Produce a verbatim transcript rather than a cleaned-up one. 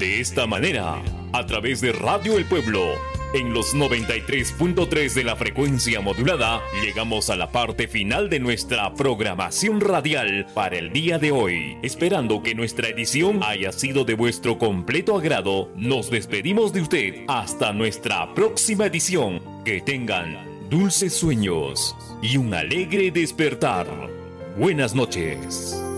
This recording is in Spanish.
De esta manera, a través de Radio El Pueblo, en los noventa y tres punto tres de la frecuencia modulada, llegamos a la parte final de nuestra programación radial para el día de hoy. Esperando que nuestra edición haya sido de vuestro completo agrado, nos despedimos de usted hasta nuestra próxima edición. Que tengan dulces sueños y un alegre despertar. Buenas noches.